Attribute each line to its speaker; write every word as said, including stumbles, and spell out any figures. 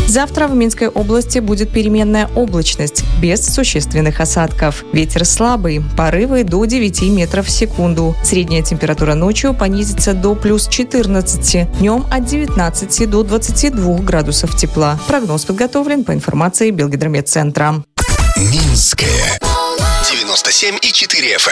Speaker 1: Завтра в Минской области будет переменная облачность, без существенных осадков. Ветер слабый, порывы до девяти метров в секунду. Средняя температура ночью понизится до плюс четырнадцати, днем от девятнадцати до двадцати двух градусов тепла. Прогноз подготовлен по информации Белгидромедцентра.
Speaker 2: Минская девяносто семь и четыре эф эм.